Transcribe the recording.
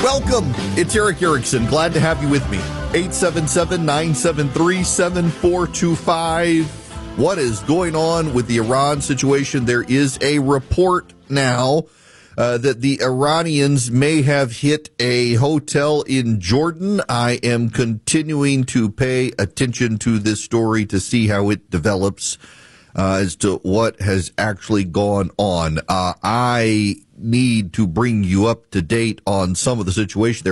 Welcome. It's Eric Erickson. Glad to have you with me. 877-973-7425. What is going on with the Iran situation? There is a report now that the Iranians may have hit a hotel in Jordan. I am continuing to pay attention to this story to see how it develops as to what has actually gone on. I need to bring you up to date on some of the situation there.